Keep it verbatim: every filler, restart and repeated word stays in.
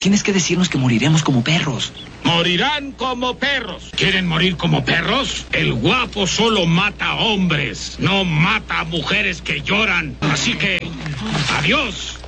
Tienes que decirnos que moriremos como perros. Morirán como perros. ¿Quieren morir como perros? El guapo solo mata hombres, no mata a mujeres que lloran. Así que, adiós.